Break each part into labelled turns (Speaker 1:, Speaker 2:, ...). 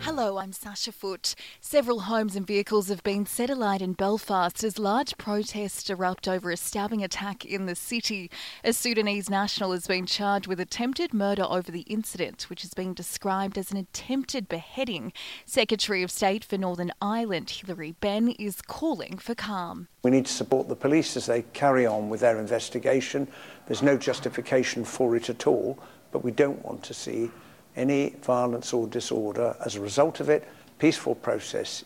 Speaker 1: Hello, I'm Sasha Foote. Several homes and vehicles have been set alight in Belfast as large protests erupt over a stabbing attack in the city. A Sudanese national has been charged with attempted murder over the incident, which has been described as an attempted beheading. Secretary of State for Northern Ireland, Hilary Benn, is calling for calm.
Speaker 2: We need to support the police as they carry on with their investigation. There's no justification for it at all, but we don't want to see any violence or disorder as a result of it. Peaceful protest,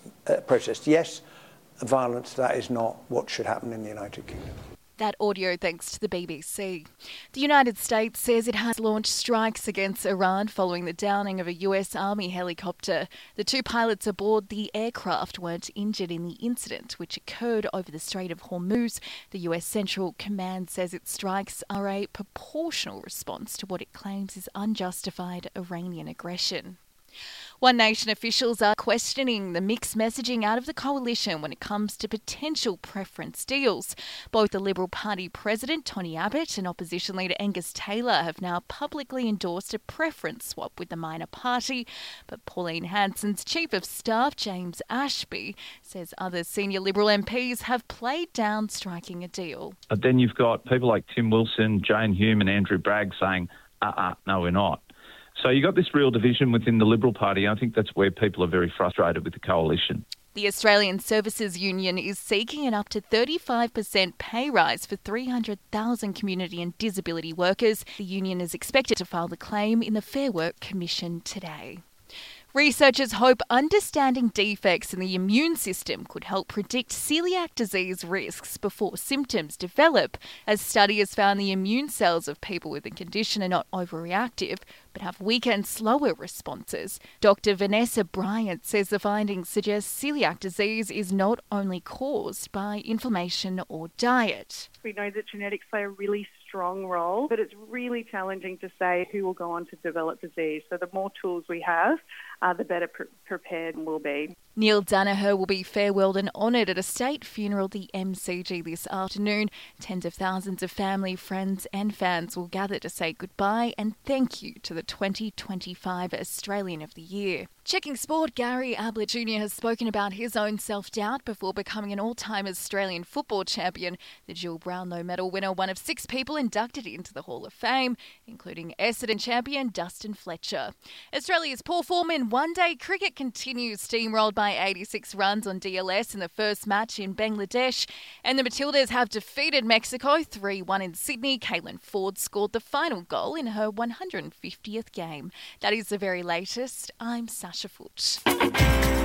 Speaker 2: yes. Violence, that is not what should happen in the United Kingdom.
Speaker 1: That audio thanks to the BBC. The United States says it has launched strikes against Iran following the downing of a US Army helicopter. The two pilots aboard the aircraft weren't injured in the incident, which occurred over the Strait of Hormuz. The US Central Command says its strikes are a proportional response to what it claims is unjustified Iranian aggression. One Nation officials are questioning the mixed messaging out of the coalition when it comes to potential preference deals. Both the Liberal Party President Tony Abbott and Opposition Leader Angus Taylor have now publicly endorsed a preference swap with the minor party, but Pauline Hanson's Chief of Staff James Ashby says other senior Liberal MPs have played down striking a deal.
Speaker 3: But then you've got people like Tim Wilson, Jane Hume and Andrew Bragg saying, no, we're not. So you've got this real division within the Liberal Party. I think that's where people are very frustrated with the coalition.
Speaker 1: The Australian Services Union is seeking an up to 35% pay rise for 300,000 community and disability workers. The union is expected to file the claim in the Fair Work Commission today. Researchers hope understanding defects in the immune system could help predict celiac disease risks before symptoms develop. A study has found the immune cells of people with the condition are not overreactive, but have weaker and slower responses. Dr. Vanessa Bryant says the findings suggest celiac disease is not only caused by inflammation or diet.
Speaker 4: We know that genetics play a really strong role, but it's really challenging to say who will go on to develop disease. So the more tools we have, the better prepared we'll be.
Speaker 1: Neil Danaher will be farewelled and honoured at a state funeral at the MCG this afternoon. Tens of thousands of family, friends and fans will gather to say goodbye and thank you to the 2025 Australian of the Year. Checking sport, Gary Ablett Jr. has spoken about his own self-doubt before becoming an all-time Australian football champion. The dual Brownlow medal winner, one of 6 people inducted into the Hall of Fame, including Essendon champion Dustin Fletcher. Australia's poor form in one-day cricket continues, steamrolled by 86 runs on DLS in the first match in Bangladesh, and the Matildas have defeated Mexico 3-1 in Sydney. Caitlin Ford scored the final goal in her 150th game. That is the very latest. I'm Sasha Foote.